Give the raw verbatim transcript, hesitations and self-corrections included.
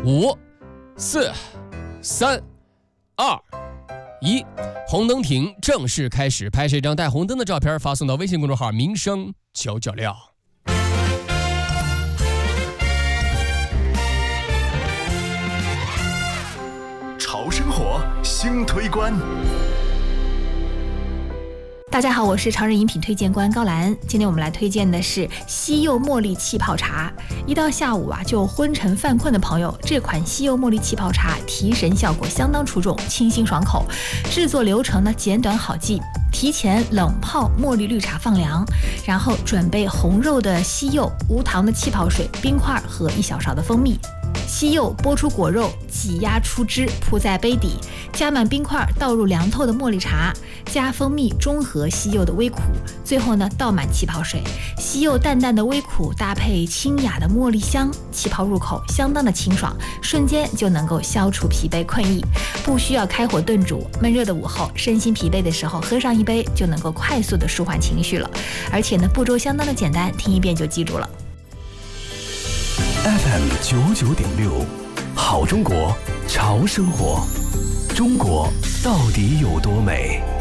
五、四、三、二、一，红灯停，正式开始。拍摄一张带红灯的照片，发送到微信公众号“民生九九六”。 潮生活新推关。 大家好，我是潮人饮品推荐官高兰。今天我们来推荐的是西柚茉莉气泡茶。一到下午啊就昏沉犯困的朋友，这款西柚茉莉气泡茶提神效果相当出众，清新爽口。制作流程呢简短好记，提前冷泡茉莉绿茶放凉，然后准备红肉的西柚、无糖的气泡水、冰块和一小勺的蜂蜜。西柚剥出果肉，挤压出汁，铺在杯底，加满冰块，倒入凉透的茉莉茶，加蜂蜜中和西柚的微苦，最后呢倒满气泡水。西柚淡淡的微苦搭配清雅的茉莉香，气泡入口相当的清爽，瞬间就能够消除疲惫困意。不需要开火炖煮，闷热的午后，身心疲惫的时候喝上一杯就能够快速的舒缓情绪了。而且呢步骤相当的简单，听一遍就记住了。 F M 九九点六，好中国，潮生活，中国到底有多美？